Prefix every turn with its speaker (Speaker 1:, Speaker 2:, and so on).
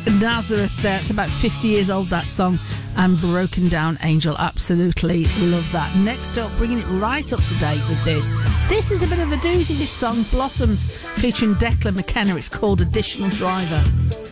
Speaker 1: Nazareth there. It's about 50 years old, that song. And Broken Down Angel. Absolutely love that. Next up, bringing it right up to date with this. This is a bit of a doozy, this song. Blossoms featuring Declan McKenna. It's called Additional Driver.